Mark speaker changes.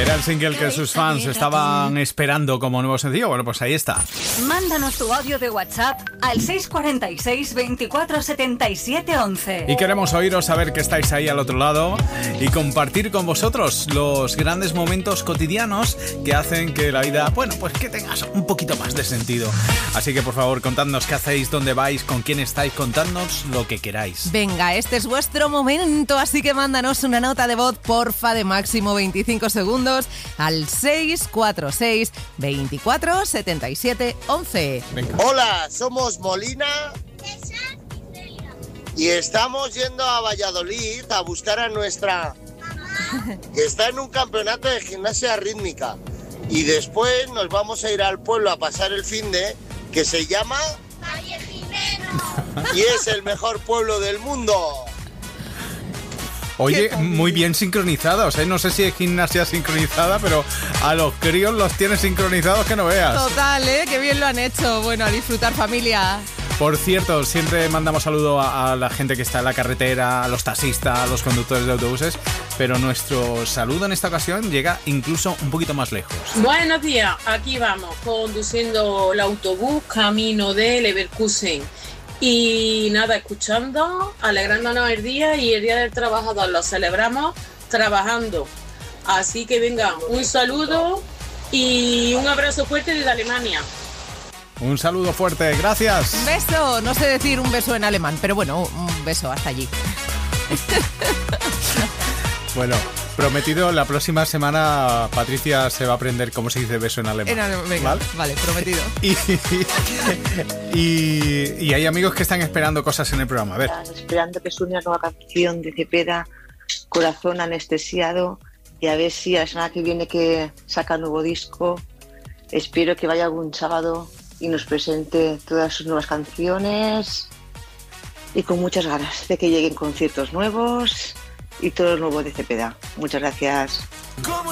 Speaker 1: Era el single que sus fans estaban esperando como nuevo sencillo. Bueno, pues ahí está.
Speaker 2: Mándanos tu audio de WhatsApp al 646 24 77 11.
Speaker 1: Y queremos oíros, saber que estáis ahí al otro lado y compartir con vosotros los grandes momentos cotidianos que hacen que la vida, bueno, pues que tengas un poquito más de sentido. Así que por favor, contadnos qué hacéis, dónde vais, con quién estáis, contadnos lo que queráis.
Speaker 3: Venga, este es vuestro momento, así que mándanos una nota de voz, porfa, de máximo 25 segundos al 646 24 77 11.
Speaker 1: Venga.
Speaker 4: Hola, somos Molina y estamos yendo a Valladolid a buscar a nuestra que está en un campeonato de gimnasia rítmica, y después nos vamos a ir al pueblo a pasar el finde, que se llama
Speaker 5: Valle Jimeno.
Speaker 4: y es el mejor pueblo del mundo.
Speaker 1: Oye, muy bien sincronizados, ¿eh? No sé si es gimnasia sincronizada, pero a los críos los tienes sincronizados que no veas.
Speaker 3: Total, qué bien lo han hecho. Bueno, a disfrutar, familia.
Speaker 1: Por cierto, siempre mandamos saludo a la gente que está en la carretera, a los taxistas, a los conductores de autobuses, pero nuestro saludo en esta ocasión llega incluso un poquito más lejos.
Speaker 6: Buenos días, aquí vamos, conduciendo el autobús camino de Leverkusen. Y nada, escuchando, alegrándonos el día, y el Día del Trabajador lo celebramos trabajando. Así que venga, un saludo y un abrazo fuerte desde Alemania.
Speaker 1: Un saludo fuerte, gracias.
Speaker 3: Un beso, no sé decir un beso en alemán, pero bueno, un beso hasta allí.
Speaker 1: Bueno, prometido, la próxima semana Patricia se va a aprender cómo se dice beso en alemán.
Speaker 3: Venga, vale, prometido.
Speaker 1: Y hay amigos que están esperando cosas en el programa. A ver.
Speaker 7: Esperando que suene una nueva canción de Cepeda, Corazón Anestesiado, y a ver si la semana que viene que saca nuevo disco, espero que vaya algún sábado y nos presente todas sus nuevas canciones, y con muchas ganas de que lleguen conciertos nuevos y todo lo nuevo de Cepeda. Muchas gracias.